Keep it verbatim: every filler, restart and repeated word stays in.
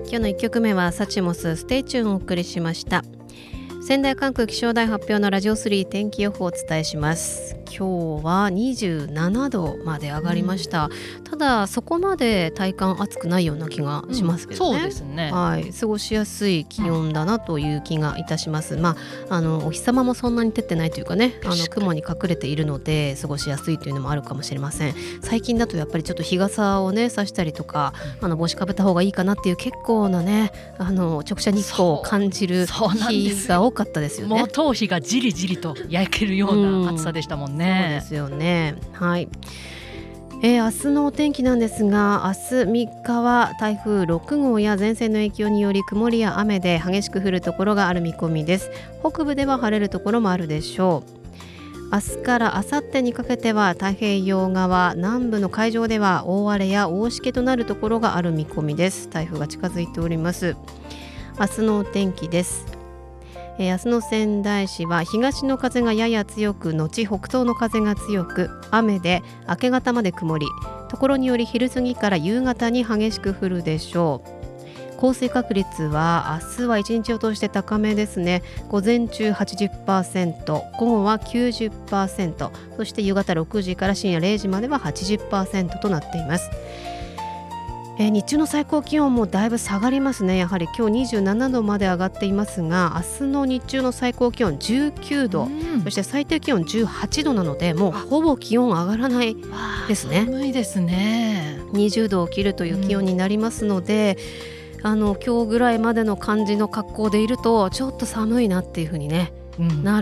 今日のいっきょくめはサチモスステイチューンをお送りしました。仙台管区気象台発表のラジオスリー天気予報をお伝えします。今日はにじゅうななどまで上がりました、うん、ただそこまで体感暑くないような気がしますけどね、うん、そうですね、はい、過ごしやすい気温だなという気がいたします、まあ、あのお日様もそんなに照ってないというかね、あの雲に隠れているので過ごしやすいというのもあるかもしれません。最近だとやっぱりちょっと日傘をね差したりとか、あの帽子かぶった方がいいかなっていう結構なね、あの直射日光を感じる日が多かったですよね。 もう頭皮がじりじりと焼けるような暑さでしたもんね、 うん、そうですよね、はい。えー、明日のお天気なんですが、明日みっかは台風ろくごうや前線の影響により曇りや雨で激しく降るところがある見込みです。北部では晴れるところもあるでしょう。明日から明後日にかけては太平洋側南部の海上では大荒れや大しけとなるところがある見込みです。台風が近づいております。明日のお天気です。えー、明日の仙台市は東の風がやや強く後北東の風が強く雨で明け方まで曇り、ところにより昼過ぎから夕方に激しく降るでしょう。降水確率は明日は一日を通して高めですね。午前中 はちじゅっパーセント、午後は きゅうじゅっパーセント、そして夕方ろくじから深夜れいじまでは はちじゅっパーセント となっています。えー、日中の最高気温もだいぶ下がりますね。やはり今日にじゅうななどまで上がっていますが、明日の日中の最高気温じゅうきゅうど、うん、そして最低気温じゅうはちどなので、もうほぼ気温上がらないですね。 寒いですね。 にじゅうどを切るという気温になりますので、うん、あの今日ぐらいまでの感じの格好でいるとちょっと寒いなっていう風にね、うん、なる